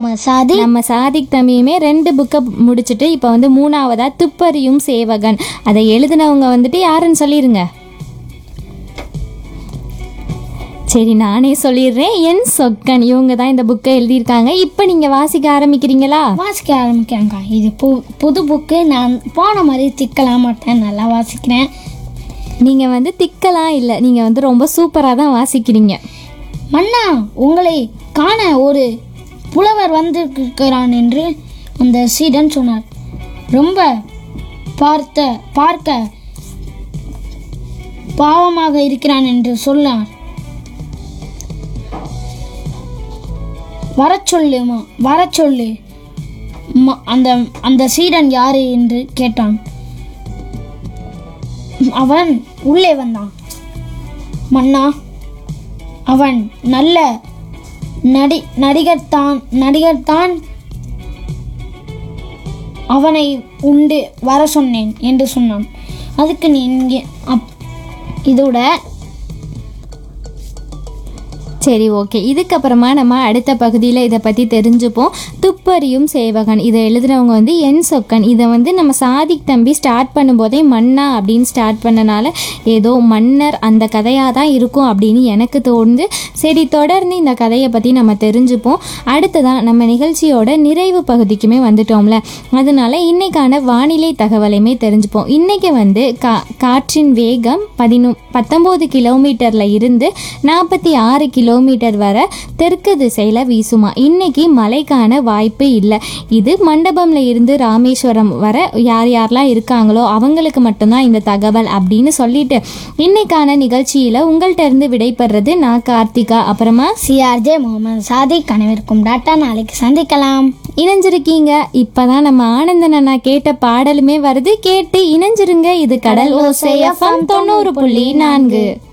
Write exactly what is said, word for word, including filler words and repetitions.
நம்ம சாதி நம்ம சாதிக் தம்பியுமே ரெண்டு புக்கை முடிச்சுட்டு இப்போ வந்து மூணாவதா துப்பறியும் சேவகன். அதை எழுதினவங்க வந்துட்டு யாருன்னு சொல்லிடுங்க. சரி, நானே சொல்லிடுறேன். என் சொக்கன். இவங்க தான் இந்த புக்கை எழுதியிருக்காங்க. இப்போ நீங்கள் வாசிக்க ஆரம்பிக்கிறீங்களா? வாசிக்க ஆரம்பிக்கிறாங்க. இது பு புது புக்கு. நான் போன மாதிரி திக்கலாம் மாட்டேன், நல்லா வாசிக்கிறேன். நீங்கள் வந்து திக்கலாம் இல்லை, நீங்கள் வந்து ரொம்ப சூப்பராக தான் வாசிக்கிறீங்க. மன்னா, உங்களை காண ஒரு புலவர் வந்திருக்கிறான் என்று அந்த சீடன் சொன்னார். ரொம்ப பார்த்த பார்க்க பாவமாக இருக்கிறான் என்று சொன்னார். வர சொல்லுமா வர சொல்லு. அந்த அந்த சீடன் யாரு என்று கேட்டான். அவன் உள்ளே வந்தான். மன்னா, அவன் நல்ல நடி நடிகர்தான் நடிகர்தான் அவனை உண்டு வர சொன்னேன் என்று சொன்னான். அதுக்கு நீ இங்கே அப் இதோட சரி, ஓகே. இதுக்கப்புறமா நம்ம அடுத்த பகுதியில் இதை பற்றி தெரிஞ்சுப்போம். துப்பறியும் சேவகன் இதை எழுதுனவங்க வந்து என் சொக்கன். இதை வந்து நம்ம சாதிக் தம்பி ஸ்டார்ட் பண்ணும்போதே மன்னா அப்படின்னு ஸ்டார்ட் பண்ணனால ஏதோ மன்னர் அந்த கதையாக தான் இருக்கும் அப்படின்னு எனக்கு தோணுது. சரி, தொடர்ந்து இந்த கதையை பற்றி நம்ம தெரிஞ்சுப்போம். அடுத்ததான் நம்ம நிகழ்ச்சியோட நிறைவு பகுதிக்குமே வந்துட்டோம்ல, அதனால இன்னைக்கான வானிலை தகவலையுமே தெரிஞ்சுப்போம். இன்றைக்கி வந்து கா காற்றின் வேகம் பதினொ பத்தொம்போது கிலோமீட்டரில் இருந்து நாற்பத்தி ஆறு கிலோ கிலோமீட்டர் வரை தெற்கு திசையில் வீசுமா. இன்னைக்கு மழைக்கான வாய்ப்பு இல்லை. இது மண்டபம்ல இருந்து ராமேஸ்வரம் வர யார் யாரெல்லாம் இருக்காங்களோ அவங்களுக்கு மட்டும்தான் இந்த தகவல் அப்படின்னு சொல்லிட்டு இன்னைக்கான நிகழ்ச்சியில் உங்கள்கிட்ட இருந்து விடைபெறது நான் கார்த்திகா, அப்புறமா சிஆர்ஜே முகமது சாதிக். அனைவருக்கும் டாட்டா. நாளைக்கு சந்திக்கலாம். இணைஞ்சிருக்கீங்க. இப்பதான் நம்ம ஆனந்தன் அண்ணா கேட்ட பாடலுமே வருது. கேட்டு இணைஞ்சிருங்க. இது கடல் ஓசை எஃப்எம் தொண்ணூறு புள்ளி நான்கு.